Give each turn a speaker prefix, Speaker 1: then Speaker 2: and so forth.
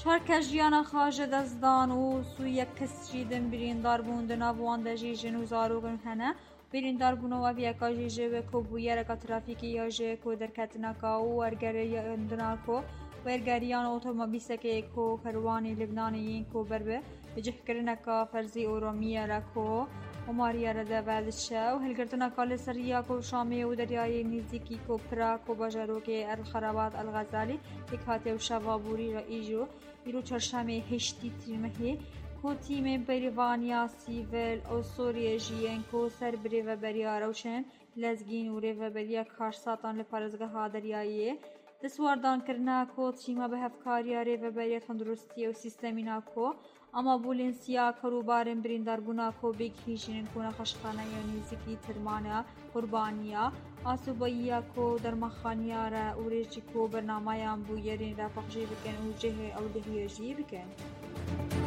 Speaker 1: هەر ژیانە خاژە دەستدان و سوی یەک کەسیی دن بریندار بوون دناوان دەژیژن و زارۆگن هەنە بریندار بوونەوە بیەکە ژێژێوێ کۆبوویەرەکە ترافیکی یاژێ کۆ دەرکەتنەکە و وەرگەریاندناکۆ وەرگەریان ئۆتۆمۆبیلەکەی کۆ کەروانی لبنانیین کۆ بەربێ بجهکردنەکە فەرزی ئۆرۆمیەرە کۆ وماریەرە دەبەدشە و هەلگرتنەکە لە سەریا کۆ شامێ و دەریای نزیکی کۆپرا کۆ بەژەرۆکێ ئەلخەرەبات ئەلغەزالی یک هاتێ و شەڤابووری ڕئیژۆ ئیرۆ چەرشەمێ هێشتی تیرمەهێ کۆ تیمێ بەریڤانیا سیڤل ئەو سۆریێژیەن کۆ سەر برێڤەبەریە ڕەوشن لەزگین و رێڤەبەریە کارساتان لە پارێزگەها دەریاییە دەسواردانکردنا کۆ تیمە بە هەفکاریە رێڤەبەریە تەندروستیە و سیستەمینا کۆ ئەما بولێنسیا کەروبارن برینداربوونا کۆ بێکهێژینن کۆ نەخۆشخانەیە نزیکی ترمانە قوربانیە ئاسوبەییە کۆ دەرمەخانیارە و ڕێژی کۆ بەرنامایان بوو یەرێن ڕاپەقژێ بکەن و جێهێ ئەو دەهێژی بکەن.